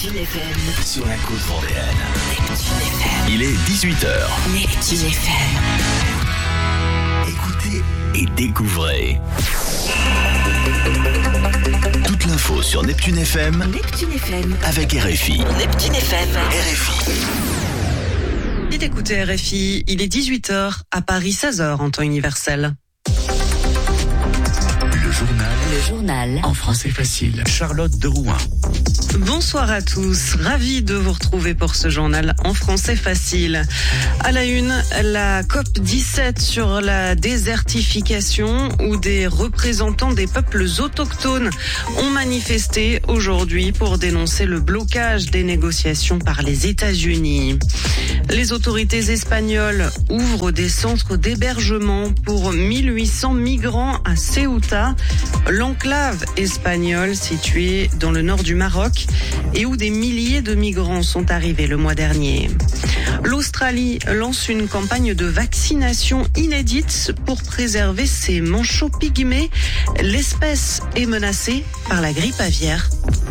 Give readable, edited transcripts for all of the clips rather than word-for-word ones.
Neptune FM. Sur la côte vendéenne. Neptune FM. Il est 18h. Neptune FM. Écoutez et découvrez. Toute l'info sur Neptune FM. Neptune FM. Avec RFI. Neptune FM. RFI. Écoutez RFI, il est 18h, à Paris 16h en temps universel. Le journal en français facile. Charlotte de Rouen. Bonsoir à tous, ravi de vous retrouver pour ce journal en français facile. À la une, la COP17 sur la désertification où des représentants des peuples autochtones ont manifesté aujourd'hui pour dénoncer le blocage des négociations par les États-Unis. Les autorités espagnoles ouvrent des centres d'hébergement pour 1800 migrants à Ceuta, l'enclave espagnole située dans le nord du Maroc et où des milliers de migrants sont arrivés le mois dernier. L'Australie lance une campagne de vaccination inédite pour préserver ses manchots pygmées. L'espèce est menacée par la grippe aviaire.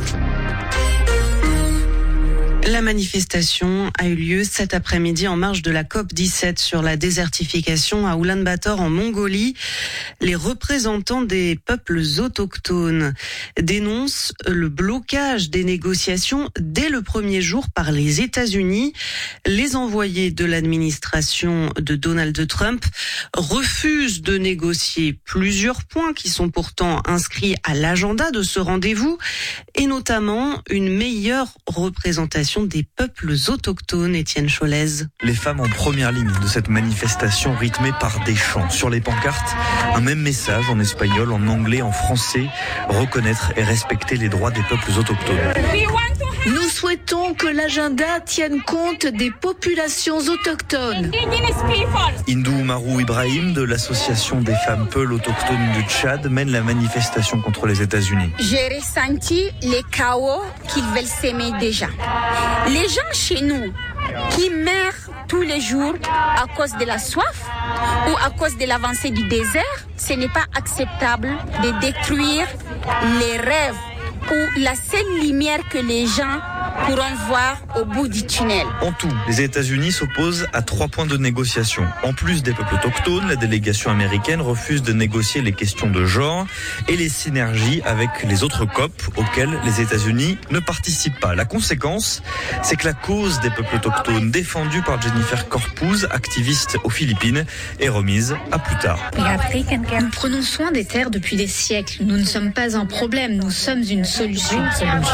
La manifestation a eu lieu cet après-midi en marge de la COP17 sur la désertification à Oulan-Bator en Mongolie. Les représentants des peuples autochtones dénoncent le blocage des négociations dès le premier jour par les États-Unis. Les envoyés de l'administration de Donald Trump refusent de négocier plusieurs points qui sont pourtant inscrits à l'agenda de ce rendez-vous et notamment une meilleure représentation des peuples autochtones. Étienne Cholez. Les femmes en première ligne de cette manifestation rythmée par des chants. Sur les pancartes, un même message en espagnol, en anglais, en français. Reconnaître et respecter les droits des peuples autochtones. Nous souhaitons que l'agenda tienne compte des populations autochtones. Hindou Marou Ibrahim de l'association des femmes Peuls autochtones du Tchad mène la manifestation contre les États-Unis. J'ai ressenti les chaos qu'ils veulent s'aimer déjà. Les gens chez nous qui meurent tous les jours à cause de la soif ou à cause de l'avancée du désert, ce n'est pas acceptable de détruire les rêves ou la seule lumière que les gens pourront voir au bout du tunnel. En tout, les États-Unis s'opposent à 3 points de négociation. En plus des peuples autochtones, la délégation américaine refuse de négocier les questions de genre et les synergies avec les autres COP auxquelles les États-Unis ne participent pas. La conséquence, c'est que la cause des peuples autochtones défendue par Jennifer Corpuz, activiste aux Philippines, est remise à plus tard. Nous prenons soin des terres depuis des siècles. Nous ne sommes pas un problème, nous sommes une solution.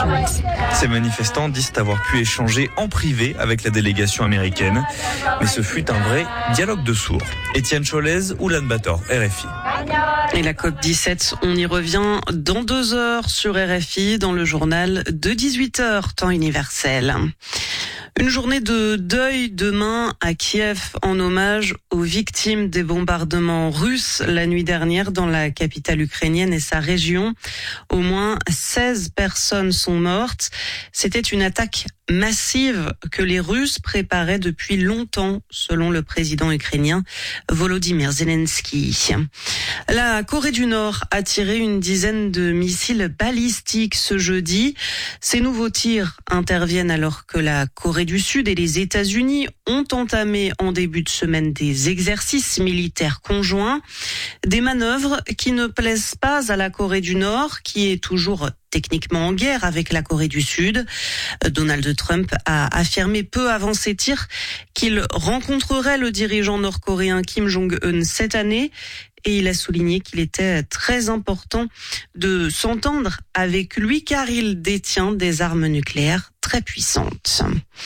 Ces manifestants disent avoir pu échanger en privé avec la délégation américaine. Mais ce fut un vrai dialogue de sourds. Étienne Cholez, Oulan-Bator, RFI. Et la COP17, on y revient dans 2 heures sur RFI dans le journal de 18h, temps universel. Une journée de deuil demain à Kiev en hommage aux victimes des bombardements russes la nuit dernière dans la capitale ukrainienne et sa région. Au moins 16 personnes sont mortes. C'était une attaque massive que les Russes préparaient depuis longtemps, selon le président ukrainien Volodymyr Zelensky. La Corée du Nord a tiré une dizaine de missiles balistiques ce jeudi. Ces nouveaux tirs interviennent alors que la Corée du Sud et les États-Unis ont entamé en début de semaine des exercices militaires conjoints, des manœuvres qui ne plaisent pas à la Corée du Nord, qui est toujours techniquement en guerre avec la Corée du Sud. Donald Trump a affirmé peu avant ces tirs qu'il rencontrerait le dirigeant nord-coréen Kim Jong-un cette année et il a souligné qu'il était très important de s'entendre avec lui car il détient des armes nucléaires très puissantes.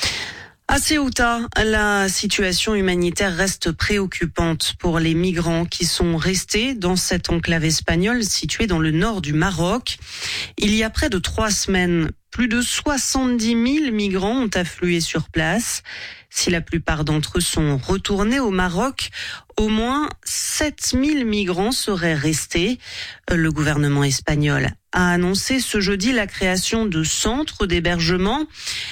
À Ceuta, la situation humanitaire reste préoccupante pour les migrants qui sont restés dans cette enclave espagnole située dans le nord du Maroc. Il y a près de 3 semaines, plus de 70 000 migrants ont afflué sur place. Si la plupart d'entre eux sont retournés au Maroc, au moins 7 000 migrants seraient restés. Le gouvernement espagnol a annoncé ce jeudi la création de centres d'hébergement.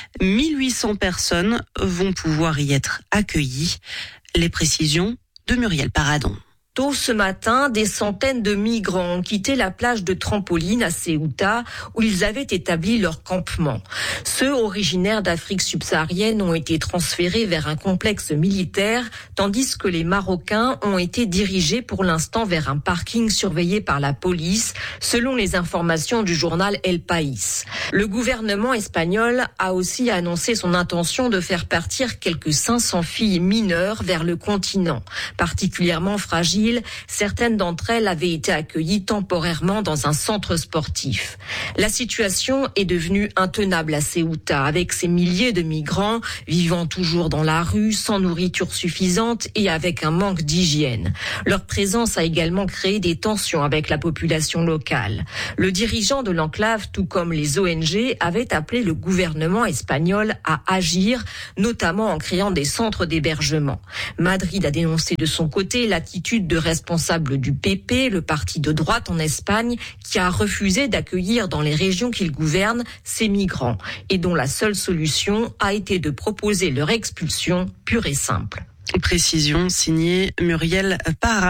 1800 personnes vont pouvoir y être accueillies. Les précisions de Muriel Paradon. Tôt ce matin, des centaines de migrants ont quitté la plage de Trampoline à Ceuta, où ils avaient établi leur campement. Ceux originaires d'Afrique subsaharienne ont été transférés vers un complexe militaire, tandis que les Marocains ont été dirigés pour l'instant vers un parking surveillé par la police, selon les informations du journal El País. Le gouvernement espagnol a aussi annoncé son intention de faire partir quelques 500 filles mineures vers le continent. Particulièrement fragiles, certaines d'entre elles avaient été accueillies temporairement dans un centre sportif. La situation est devenue intenable à Ceuta, avec ces milliers de migrants vivant toujours dans la rue, sans nourriture suffisante et avec un manque d'hygiène. Leur présence a également créé des tensions avec la population locale. Le dirigeant de l'enclave, tout comme les ONG, avait appelé le gouvernement espagnol à agir, notamment en créant des centres d'hébergement. Madrid a dénoncé de son côté l'attitude de responsables du PP, le parti de droite en Espagne, qui a refusé d'accueillir dans les régions qu'il gouverne ces migrants et dont la seule solution a été de proposer leur expulsion pure et simple. Précision signée Muriel Parra.